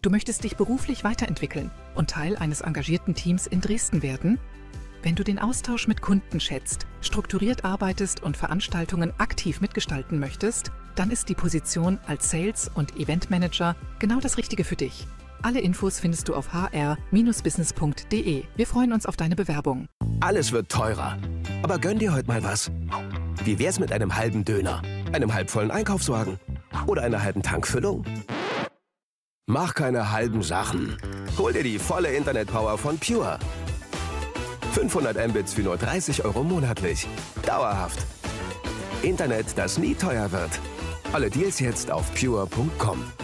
Du möchtest dich beruflich weiterentwickeln und Teil eines engagierten Teams in Dresden werden? Wenn du den Austausch mit Kunden schätzt, strukturiert arbeitest und Veranstaltungen aktiv mitgestalten möchtest, dann ist die Position als Sales- und Eventmanager genau das Richtige für dich. Alle Infos findest du auf hr-business.de. Wir freuen uns auf deine Bewerbung. Alles wird teurer. Aber gönn dir heute mal was. Wie wär's mit einem halben Döner, einem halbvollen Einkaufswagen oder einer halben Tankfüllung? Mach keine halben Sachen. Hol dir die volle Internetpower von Pure. 500 Mbits für nur 30 € monatlich. Dauerhaft. Internet, das nie teuer wird. Alle Deals jetzt auf pure.com.